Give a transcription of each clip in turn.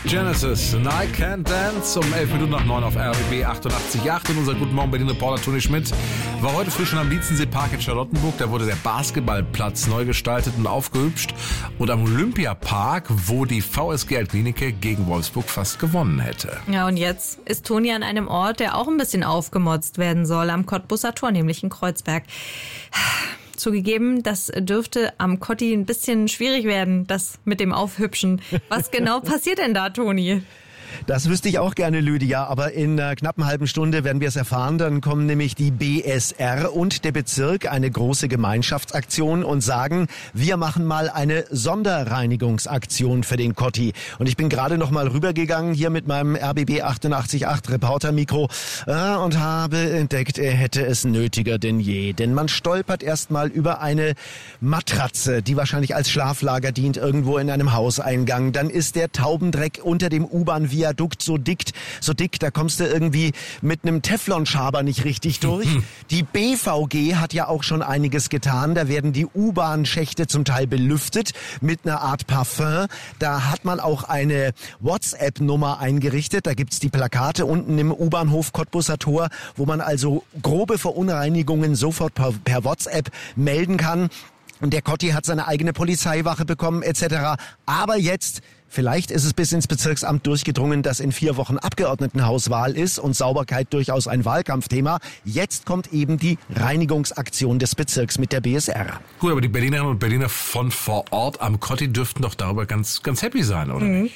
Genesis, and I Can't Dance, um 11 Minuten nach 9 auf RBB 88.8. Und unser Guten Morgen Berlin-Reporter Toni Schmidt war heute früh schon am Lietzenseepark in Charlottenburg. Da wurde der Basketballplatz neu gestaltet und aufgehübscht. Und am Olympiapark, wo die VSG Altklinike gegen Wolfsburg fast gewonnen hätte. Ja, und jetzt ist Toni an einem Ort, der auch ein bisschen aufgemotzt werden soll, am Cottbuser Tor, nämlich in Kreuzberg. Zugegeben, das dürfte am Kotti ein bisschen schwierig werden, das mit dem Aufhübschen. Was genau passiert denn da, Toni? Das wüsste ich auch gerne, Lydia, aber in einer knappen halben Stunde werden wir es erfahren. Dann kommen nämlich die BSR und der Bezirk, eine große Gemeinschaftsaktion und sagen, wir machen mal eine Sonderreinigungsaktion für den Kotti. Und ich bin gerade noch mal rübergegangen hier mit meinem RBB 88.8 Reportermikro und habe entdeckt, er hätte es nötiger denn je. Denn man stolpert erst mal über eine Matratze, die wahrscheinlich als Schlaflager dient, irgendwo in einem Hauseingang. Dann ist der Taubendreck unter dem U-Bahn-Viadukt so dick, da kommst du irgendwie mit einem Teflonschaber nicht richtig durch. Die BVG hat ja auch schon einiges getan. Da werden die U-Bahn-Schächte zum Teil belüftet mit einer Art Parfum. Da hat man auch eine WhatsApp-Nummer eingerichtet. Da gibt's die Plakate unten im U-Bahnhof Cottbuser Tor, wo man also grobe Verunreinigungen sofort per WhatsApp melden kann. Und der Kotti hat seine eigene Polizeiwache bekommen etc. Aber jetzt, vielleicht ist es bis ins Bezirksamt durchgedrungen, dass in 4 Wochen Abgeordnetenhauswahl ist und Sauberkeit durchaus ein Wahlkampfthema. Jetzt kommt eben die Reinigungsaktion des Bezirks mit der BSR. Gut, aber die Berlinerinnen und Berliner von vor Ort am Kotti dürften doch darüber ganz happy sein, oder nicht?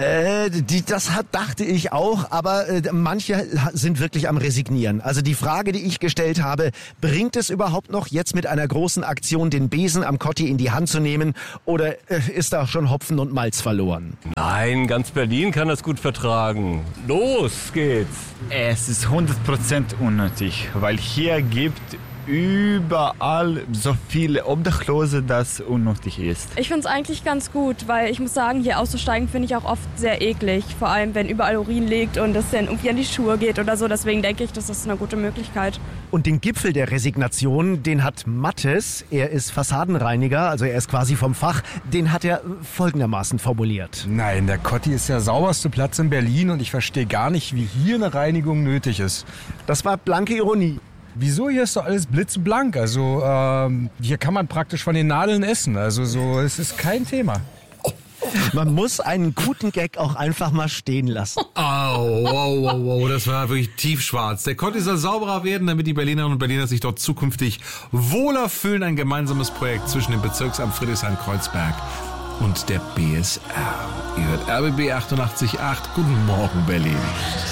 Dachte ich auch, aber manche sind wirklich am Resignieren. Also die Frage, die ich gestellt habe, bringt es überhaupt noch, jetzt mit einer großen Aktion den Besen am Kotti in die Hand zu nehmen, oder ist da schon Hopfen und Malz verloren? Nein, ganz Berlin kann das gut vertragen. Los geht's! Es ist 100% unnötig, weil hier gibt überall so viele Obdachlose, dass unnötig ist. Ich finde es eigentlich ganz gut, weil ich muss sagen, hier auszusteigen finde ich auch oft sehr eklig. Vor allem, wenn überall Urin liegt und es dann irgendwie an die Schuhe geht oder so. Deswegen denke ich, das ist eine gute Möglichkeit. Und den Gipfel der Resignation, den hat Mattes, er ist Fassadenreiniger, also er ist quasi vom Fach, den hat er folgendermaßen formuliert. Nein, der Kotti ist der sauberste Platz in Berlin und ich verstehe gar nicht, wie hier eine Reinigung nötig ist. Das war blanke Ironie. Wieso? Hier ist doch alles blitzblank. Also hier kann man praktisch von den Nadeln essen. Also so, es ist kein Thema. Man muss einen guten Gag auch einfach mal stehen lassen. Wow, das war wirklich tiefschwarz. Der Kotti soll sauberer werden, damit die Berlinerinnen und Berliner sich dort zukünftig wohler fühlen. Ein gemeinsames Projekt zwischen dem Bezirksamt Friedrichshain-Kreuzberg und der BSR. Ihr hört RBB 88.8. Guten Morgen, Berlin.